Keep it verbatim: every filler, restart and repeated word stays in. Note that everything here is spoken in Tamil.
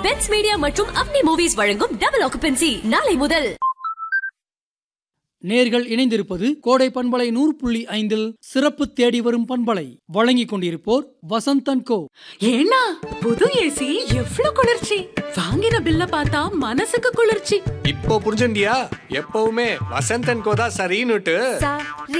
பென்ஸ் மீடியா மற்றும் அப்னி மூவிஸ் வழங்கும் டபுள் ஆக்குபென்சி நாளை முதல். நேர்கள் இணைந்திருப்பது கோடை பண்பலை நூறு புள்ளி ஐந்தில் சிறப்பு தேடி வரும் பண்பலை வழங்கிக் கொண்டிருப்போர் வசந்தன் கோ. ஏன்னா புது ஏசி எவ்வளவு குளிர்ச்சி, வாங்கின பில்ல பார்த்தா மனசுக்கு குளிர்ச்சி. இப்போ புரிஞ்சுண்டியா? எப்பவுமே வசந்தன் கோ தான் சரின்னுட்டு.